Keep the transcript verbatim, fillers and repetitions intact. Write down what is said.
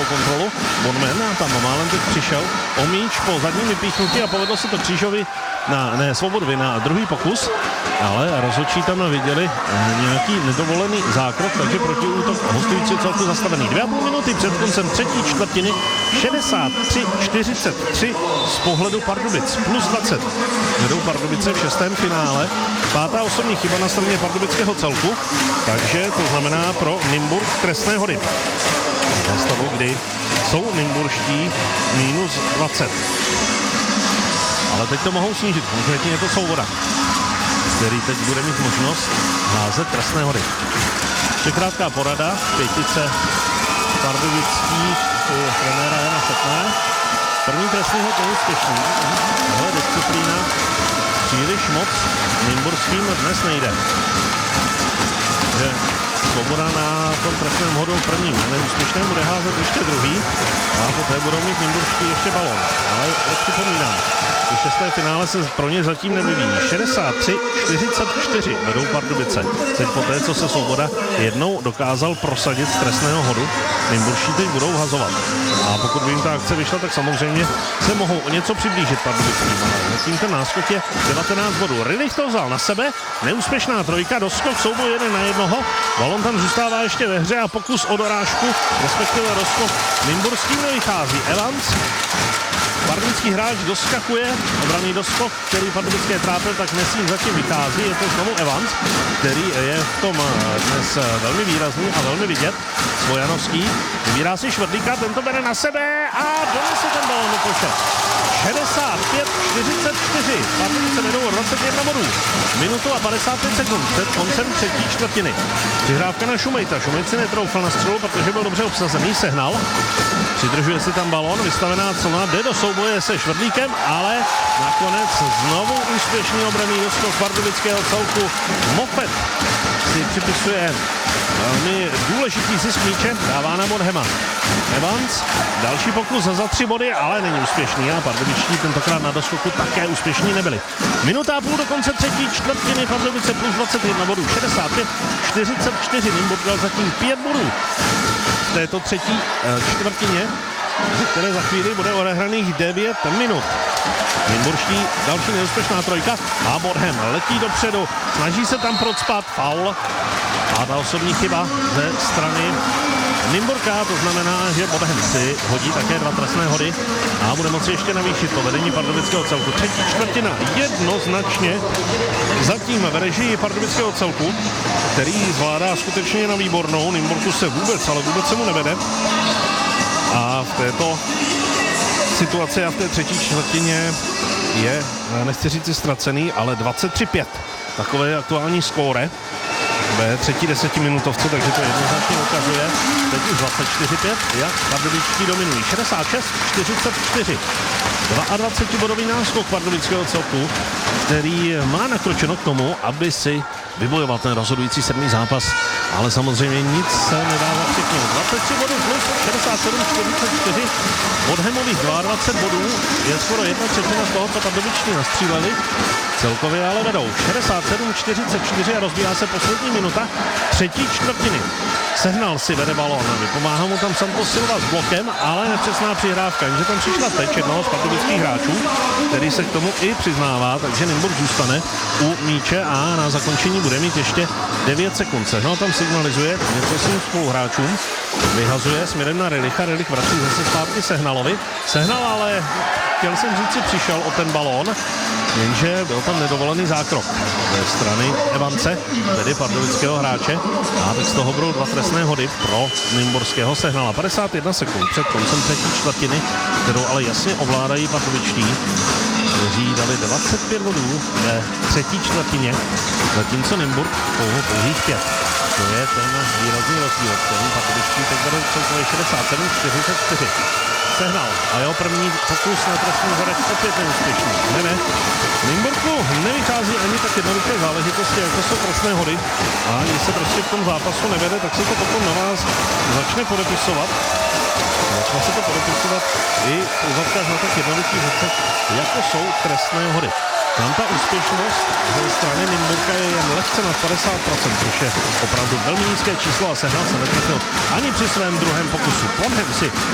celou kontrolu. Bonman a tam málem teď přišel o míč po zadním vypíchnutí a povedlo se to Křížovi na, ne, Svobodovi na druhý pokus, ale rozhodčí tam viděli nějaký nedovolený zákrok, takže protiútok hostující celku zastavený. Dvě a půl minuty před koncem třetí čtvrtiny, šedesát tři čtyřicet tři z pohledu Pardubic, plus dvacet. Vedou Pardubice v šestém finále, pátá osobní chyba na straně pardubického celku, takže to znamená pro Nymburk trestné hody. Na stavu, kdy jsou nymburští minus dvacet. Ale teď to mohou snížit, konkrétně je to Svoboda, který teď bude mít možnost házet trestné hody. Ještě krátká porada, pětice pardubických u trenéra Jana Setné. První trestný hod je úspěšný. Tohle disciplína příliš moc nymburským dnes nejde. Že Svoboda na tom trestném hodu prvním neúspěšném bude házet ještě druhý a poté budou mít nymburští ještě balón. Ale připomínám, v šesté finále se pro ně zatím nevyvíjí. šedesát tři čtyřicet čtyři vedou Pardubice. Teď poté, co se Svoboda jednou dokázal prosadit z trestného hodu, nymburští teď budou hazovat. A pokud by jim ta akce vyšla, tak samozřejmě se mohou o něco přiblížit pardubickým. Zatím ten náskok je devatenáct bodů. Rilich to vzal na sebe, neúspěšná trojka, doskok, souboj jeden na jednoho. Balon tam zůstává ještě ve hře a pokus o dorážku, respektive rozkok nymburským nevychází. Evans, pardubický hráč, doskakuje, obraný doskok, který pardubické trápil, tak Nesín zatím vychází. Je to znovu Evans, který je v tom dnes velmi výrazný a velmi vidět. Svojanovský vybírá si Švrdlíka, ten to bere na sebe a donese ten balon do koše. šedesát pět čtyřicet čtyři, Pardubice vedou o dvacet jedna bodů. Minutu a padesát pět sekund před koncem třetí čtvrtiny. Přihrávka na Šumejta. Šumejt si netroufal na střelu, protože byl dobře obsazený, sehnal. Přidržuje si tam balon, vystavená clona, jde do souboje se Švrdlíkem, ale nakonec znovu úspěšný obranný doskok pardubického celku. Mofet si připisuje velmi důležitý zisk míče, dává na Bodhema. Evans, další pokus za tři body, ale není úspěšný a pardubičtí tentokrát na doskoku také úspěšní nebyli. Minuta a půl do konce třetí čtvrtiny, Pardubice plus dvacet jedna bodů, šedesát pět čtyřicet čtyři, Nymburk dal zatím pět bodů v této třetí čtvrtině, které za chvíli bude odehraných devět minut. Nymburští, další neúspěšná trojka a Bodhem letí dopředu, snaží se tam procpat, faul a ta osobní chyba ze strany Nymburka, to znamená, že Bodhem si hodí také dva trestné hody a bude moci ještě navýšit to vedení pardubického celku. Třetí čtvrtina jednoznačně zatím v režii pardubického celku, který zvládá skutečně na výbornou. Nymburku se vůbec, ale vůbec se mu nevede. A v této situaci a v té třetí čtvrtině je, nechci říct ztracený, ale dvacet tři pět. Takové je aktuální skóre ve třetí desetiminutovce, takže to jednoznačně ukazuje. Teď už dvacet čtyři pět, jak pardubičtí dominují. šedesát šest čtyřicet čtyři. dvacetidvoubodový náskok pardubického celku, který má nakročeno k tomu, aby si vybojoval ten rozhodující sedmý zápas, ale samozřejmě nic se nedá zakřiknout. dvacet tři bodů plus šedesát sedm čtyřicet čtyři. Bodhemových dvacet dva bodů je skoro jedna třetina z toho, co pardubičtí nastříleli. Celkově ale vedou šedesát sedm čtyřicet čtyři a rozbíhá se poslední minuta třetí čtvrtiny. Sehnal si vede balón, vypomáhá mu tam Santos Silva s blokem, ale nepřesná přihrávka, jenže tam přišla teď jednoho z pardubických hráčů, který se k tomu i přiznává, takže Nymburk zůstane u míče a na zakončení bude mít ještě devět sekund. Sehnal tam signalizuje něco svým spoluhráčům, vyhazuje směrem na Rilicha, Rilich vrací zase zpátky Sehnalovi. Sehnal ale, chtěl jsem říct, si přišel o ten balón, jenže byl tam nedovolený zákrok ze strany Evance, tedy pardubického hráče, a tak z toho budou dva trestné hody pro nymburského Sehnala. padesát jedna sekund před koncem třetí čtvrtiny, kterou ale jasně ovládají pardubičtí, kteří dali dvacet pět bodů ve třetí čtvrtině, zatímco Nymburk pouhou pouhých pět. To je ten výrazný rozdíl, který pardubičtí teď vedou celkově šedesát sedm čtyřicet čtyři. Sehnal a jeho první pokus na trestní zadech opět neúspěšný. Ne, ne. Nymburku nevychází ani tak jednoduché záležitosti, jako jsou trestné hody. A když se prostě v tom zápasu nevede, tak se to potom na vás začne podepisovat. Začne se to podepisovat i v uzavkách na tak jednoduchých věcech, jako jsou trestné hody. Tam ta úspěšnost ze strany Nymburka je jen lehce nad padesát procent, což je opravdu velmi nízké číslo a Sehnal se netrefil ani při svém druhém pokusu. Bonhem si